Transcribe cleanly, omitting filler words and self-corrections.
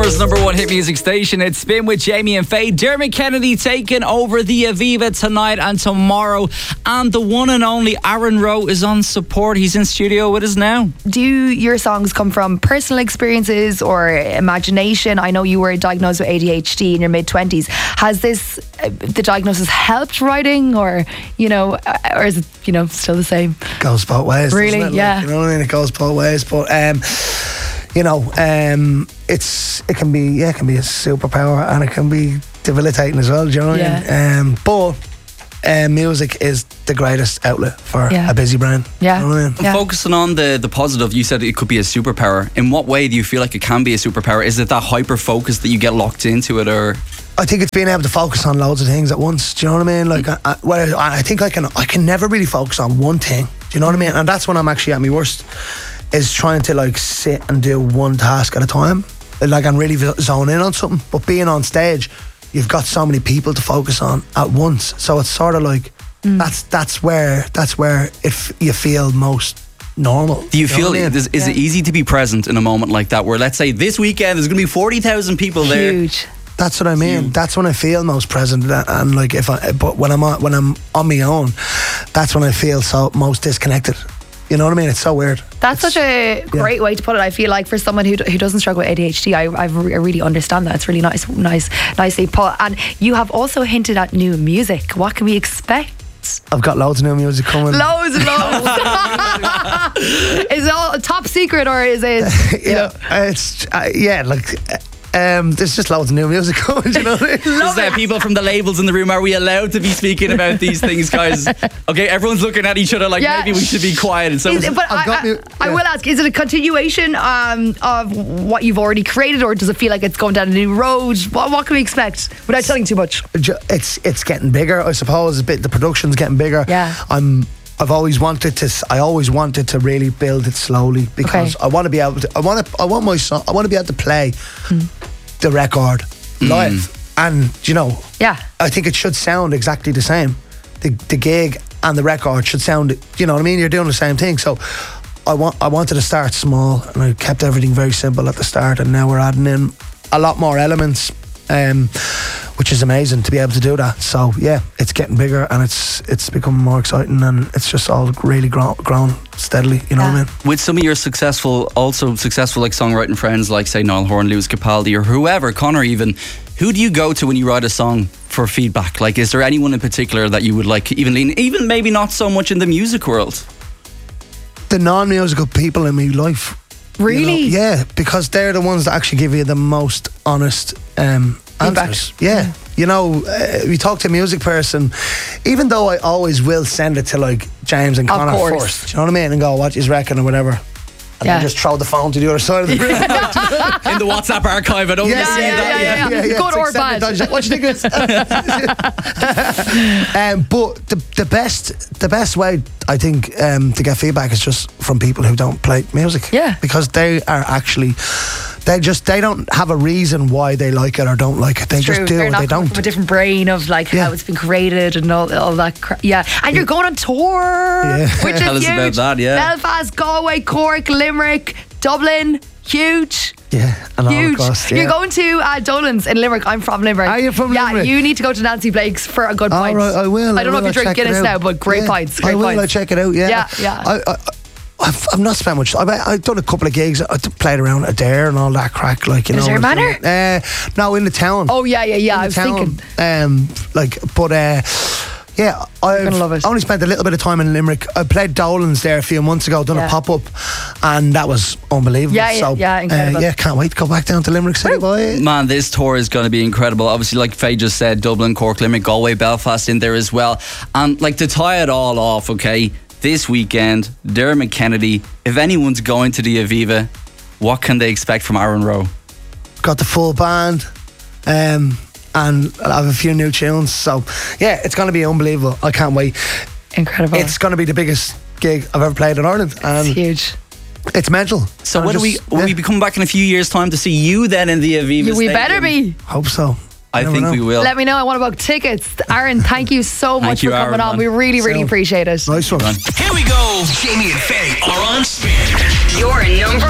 Summer's number one hit music station. It's Spin with Jamie and Faye. Dermot Kennedy taking over the Aviva tonight and tomorrow. And the one and only Aaron Rowe is on support. He's in studio with us now. Do your songs come from personal experiences or imagination? I know you were diagnosed with ADHD in your mid-20s. Has the diagnosis helped writing, or is it, still the same? Goes both ways. Really? Doesn't it? Yeah. You know what I mean? It goes both ways. But it can be a superpower, and it can be debilitating as well. Do you know what I mean? But music is the greatest outlet for a busy brain. Yeah. You know what I mean? And focusing on the positive, you said it could be a superpower. In what way do you feel like it can be a superpower? Is it that hyper focus that you get locked into it, or? I think it's being able to focus on loads of things at once. Do you know what I mean? Like, I think I can never really focus on one thing. Do you know what I mean? And that's when I'm actually at my worst, is trying to sit and do one task at a time. Like, I'm really zone in on something. But being on stage, you've got so many people to focus on at once. So it's sort of like that's where you feel most normal. Do you feel is it easy to be present in a moment like that, where let's say this weekend there's going to be 40,000 people there? Huge. That's what I mean. Huge. That's when I feel most present, and like but when I'm on my own, that's when I feel so most disconnected. You know what I mean? It's so weird. That's such a great way to put it. I feel like for someone who doesn't struggle with ADHD, I really understand that. It's really nicely put. And you have also hinted at new music. What can we expect? I've got loads of new music coming. Loads and loads. Is it all top secret, or is it? There's just loads of new music coming. You know what I mean? Is there people from the labels in the room? Are we allowed to be speaking about these things, guys? Okay, everyone's looking at each other like maybe we should be quiet. And so, I will ask: is it a continuation of what you've already created, or does it feel like it's going down a new road? What can we expect without telling too much? It's getting bigger, I suppose. The production's getting bigger. Yeah. I always wanted to really build it slowly, because I want to be able to. I want my song. I want to be able to play the record live, and I think it should sound exactly the same. The gig and the record should sound. You know what I mean? You're doing the same thing. So I wanted to start small, and I kept everything very simple at the start, and now we're adding in a lot more elements. Which is amazing to be able to do that. So yeah, it's getting bigger, and it's becoming more exciting, and it's just all really grown steadily. You know what I mean? With some of your successful like songwriting friends, like say Niall Horan, Lewis Capaldi, or whoever, Connor even, who do you go to when you write a song for feedback? Like, is there anyone in particular that you would like even maybe not so much in the music world? The non-musical people in my life. Really? Yeah, because they're the ones that actually give you the most honest answers. Yeah. We talk to a music person, even though I always will send it to like James and Connor first. Do you know what I mean? And go, what do you reckon, or whatever. And then just throw the phone to the other side of the room. In the WhatsApp archive, I don't see that. Yeah. Good or bad. What do you think of this? But the best way, I think, to get feedback is just from people who don't play music. Yeah. Because they are actually, they don't have a reason why they like it or don't like it. They just do. They're not they don't. from a different brain of how it's been created and all that. And you're going on tour, which is huge. About that, Belfast, Galway, Cork, Limerick, Dublin, huge. Yeah, and huge. All across, You're going to Dolan's in Limerick. I'm from Limerick. Are you from Limerick? Yeah, you need to go to Nancy Blake's for a good pint. Right, I will. I don't know if you drink Guinness now, but great pints. Great pints. I check it out. Yeah. I've not spent much. I've done a couple of gigs. I played around at Dare and all that crack. Like, Is there a manor? No, in the town. Oh yeah. I was thinking. I've gonna love it. only spent a little bit of time in Limerick. I played Dolan's there a few months ago, done a pop-up, and that was unbelievable. Incredible. Can't wait to go back down to Limerick City, boy. Man, this tour is going to be incredible. Obviously, like Faye just said, Dublin, Cork, Limerick, Galway, Belfast in there as well. And like, to tie it all off, okay, this weekend, Dermot Kennedy, if anyone's going to the Aviva, what can they expect from Aaron Rowe? Got the full band, and I have a few new tunes. So yeah, it's going to be unbelievable. I can't wait. Incredible. It's going to be the biggest gig I've ever played in Ireland. And it's huge. It's mental. So will we be coming back in a few years' time to see you then in the Aviva We Stadium? better be. Hope so. I think we will. Let me know. I want to book tickets. Aaron, thank you so much for coming on. We really appreciate it. Nice one. Here we go. Jamie and Faye are on Spin. Your number